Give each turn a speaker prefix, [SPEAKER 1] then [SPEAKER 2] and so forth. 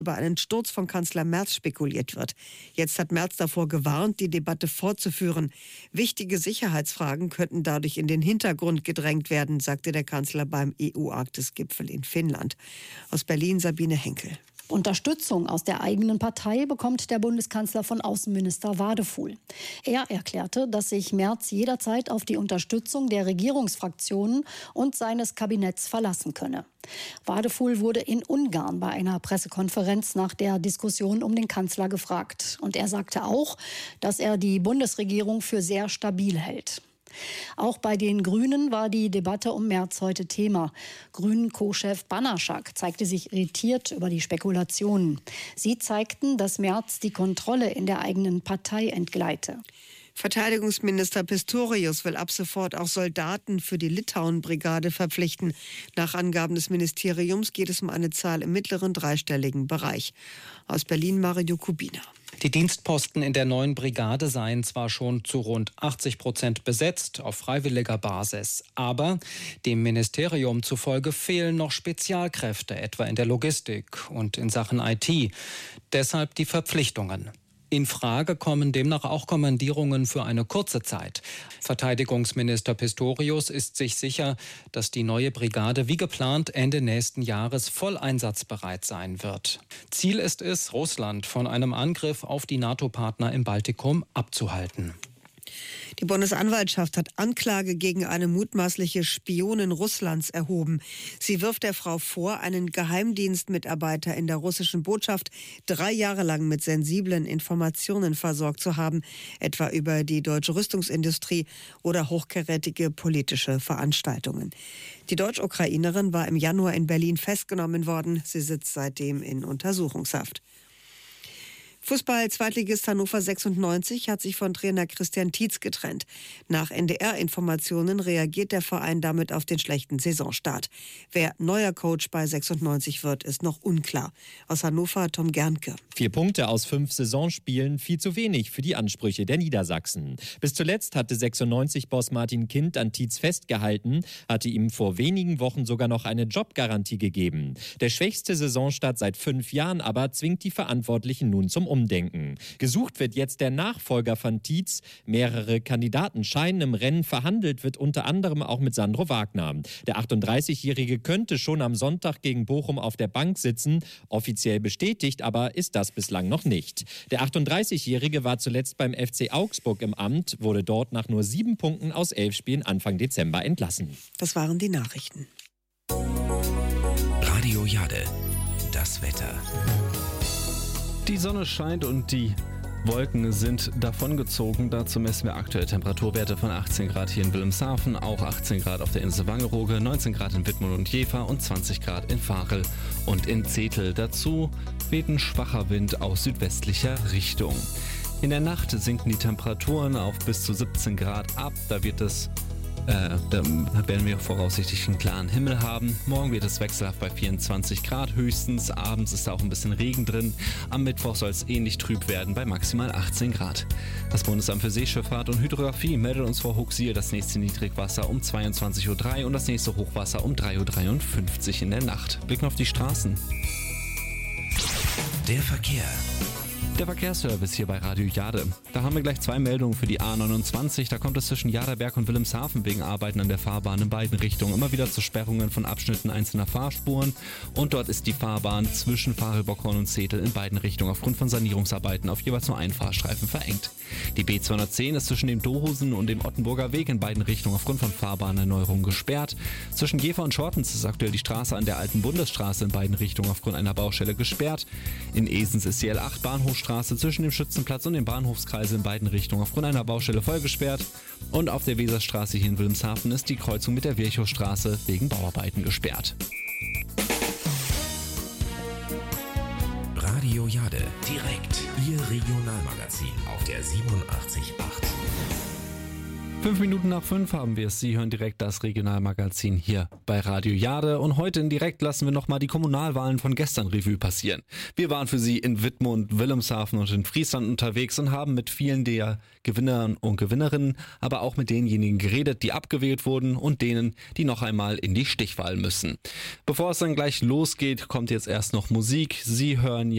[SPEAKER 1] über einen Sturz von Kanzler Merz spekuliert wird. Jetzt hat Merz davor gewarnt, die Debatte fortzuführen. Wichtige Sicherheitsfragen könnten dadurch in den Hintergrund gedrängt werden, sagte der Kanzler beim EU-Arktis-Gipfel in Finnland. Aus Berlin Sabine Henkel.
[SPEAKER 2] Unterstützung aus der eigenen Partei bekommt der Bundeskanzler von Außenminister Wadefuhl. Er erklärte, dass sich Merz jederzeit auf die Unterstützung der Regierungsfraktionen und seines Kabinetts verlassen könne. Wadefuhl wurde in Ungarn bei einer Pressekonferenz nach der Diskussion um den Kanzler gefragt. Und er sagte auch, dass er die Bundesregierung für sehr stabil hält. Auch bei den Grünen war die Debatte um Merz heute Thema. Grünen-Co-Chef Banaschak zeigte sich irritiert über die Spekulationen. Sie zeigten, dass Merz die Kontrolle in der eigenen Partei entgleite.
[SPEAKER 1] Verteidigungsminister Pistorius will ab sofort auch Soldaten für die Litauen-Brigade verpflichten. Nach Angaben des Ministeriums geht es um eine Zahl im mittleren dreistelligen Bereich. Aus Berlin Mario Kubina.
[SPEAKER 3] Die Dienstposten in der neuen Brigade seien zwar schon zu rund 80% besetzt auf freiwilliger Basis, aber dem Ministerium zufolge fehlen noch Spezialkräfte, etwa in der Logistik und in Sachen IT. Deshalb die Verpflichtungen. In Frage kommen demnach auch Kommandierungen für eine kurze Zeit. Verteidigungsminister Pistorius ist sich sicher, dass die neue Brigade wie geplant Ende nächsten Jahres voll einsatzbereit sein wird. Ziel ist es, Russland von einem Angriff auf die NATO-Partner im Baltikum abzuhalten.
[SPEAKER 1] Die Bundesanwaltschaft hat Anklage gegen eine mutmaßliche Spionin Russlands erhoben. Sie wirft der Frau vor, einen Geheimdienstmitarbeiter in der russischen Botschaft 3 Jahre lang mit sensiblen Informationen versorgt zu haben, etwa über die deutsche Rüstungsindustrie oder hochkarätige politische Veranstaltungen. Die Deutsch-Ukrainerin war im Januar in Berlin festgenommen worden. Sie sitzt seitdem in Untersuchungshaft. Fußball-Zweitligist Hannover 96 hat sich von Trainer Christian Tietz getrennt. Nach NDR-Informationen reagiert der Verein damit auf den schlechten Saisonstart. Wer neuer Coach bei 96 wird, ist noch unklar. Aus Hannover Tom Gernke.
[SPEAKER 4] 4 Punkte aus 5 Saisonspielen, viel zu wenig für die Ansprüche der Niedersachsen. Bis zuletzt hatte 96-Boss Martin Kind an Tietz festgehalten, hatte ihm vor wenigen Wochen sogar noch eine Jobgarantie gegeben. Der schwächste Saisonstart seit 5 Jahren aber zwingt die Verantwortlichen nun zum Umdenken. Gesucht wird jetzt der Nachfolger von Tietz. Mehrere Kandidaten scheinen im Rennen, verhandelt wird unter anderem auch mit Sandro Wagner. Der 38-Jährige könnte schon am Sonntag gegen Bochum auf der Bank sitzen. Offiziell bestätigt aber ist das bislang noch nicht. Der 38-Jährige war zuletzt beim FC Augsburg im Amt, wurde dort nach nur 7 Punkten aus 11 Spielen Anfang Dezember entlassen.
[SPEAKER 1] Das waren die Nachrichten.
[SPEAKER 5] Radio Jade, das Wetter.
[SPEAKER 6] Die Sonne scheint und die Wolken sind davongezogen. Dazu messen wir aktuelle Temperaturwerte von 18 Grad hier in Wilhelmshaven, auch 18 Grad auf der Insel Wangerooge, 19 Grad in Wittmund und Jever und 20 Grad in Varel und in Zetel. Dazu weht ein schwacher Wind aus südwestlicher Richtung. In der Nacht sinken die Temperaturen auf bis zu 17 Grad ab. Da werden wir voraussichtlich einen klaren Himmel haben. Morgen wird es wechselhaft bei 24 Grad höchstens. Abends ist da auch ein bisschen Regen drin. Am Mittwoch soll es ähnlich trüb werden bei maximal 18 Grad. Das Bundesamt für Seeschifffahrt und Hydrographie meldet uns vor Huxil das nächste Niedrigwasser um 22:03 Uhr und das nächste Hochwasser um 3:53 Uhr in der Nacht. Blicken auf die Straßen.
[SPEAKER 5] Der Verkehr.
[SPEAKER 6] Der Verkehrsservice hier bei Radio Jade. Da haben wir gleich 2 Meldungen für die A29. Da kommt es zwischen Jaderberg und Wilhelmshaven wegen Arbeiten an der Fahrbahn in beiden Richtungen immer wieder zu Sperrungen von Abschnitten einzelner Fahrspuren. Und dort ist die Fahrbahn zwischen Varel-Bockhorn und Zetel in beiden Richtungen aufgrund von Sanierungsarbeiten auf jeweils nur einen Fahrstreifen verengt. Die B210 ist zwischen dem Dohusen und dem Ottenburger Weg in beiden Richtungen aufgrund von Fahrbahnerneuerungen gesperrt. Zwischen Jever und Schortens ist aktuell die Straße an der alten Bundesstraße in beiden Richtungen aufgrund einer Baustelle gesperrt. In Esens ist die L8 Bahnhofstraße zwischen dem Schützenplatz und dem Bahnhofskreisel in beiden Richtungen aufgrund einer Baustelle voll gesperrt. Und auf der Weserstraße hier in Wilhelmshaven ist die Kreuzung mit der Virchowstraße wegen Bauarbeiten gesperrt.
[SPEAKER 5] Radio Jade, direkt. 'Ihr Regionalmagazin' auf der 87.8.
[SPEAKER 6] 5 Minuten nach 5 haben wir es. Sie hören direkt das Regionalmagazin hier bei Radio Jade. Und heute in Direkt lassen wir nochmal die Kommunalwahlen von gestern Revue passieren. Wir waren für Sie in Wittmund, Wilhelmshaven und in Friesland unterwegs und haben mit vielen der Gewinnern und Gewinnerinnen, aber auch mit denjenigen geredet, die abgewählt wurden und denen, die noch einmal in die Stichwahl müssen. Bevor es dann gleich losgeht, kommt jetzt erst noch Musik. Sie hören